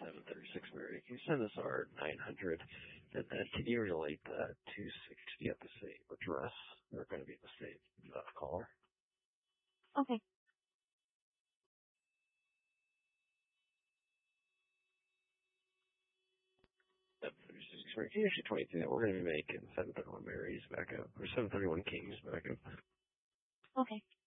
736 Mary. Can you send us our 900? And then can you relate that 260 at the same address? They're going to be the same caller. Okay. Can you actually 23 that we're going to be making 731 Marys back up, or 731 Kings back up? Okay.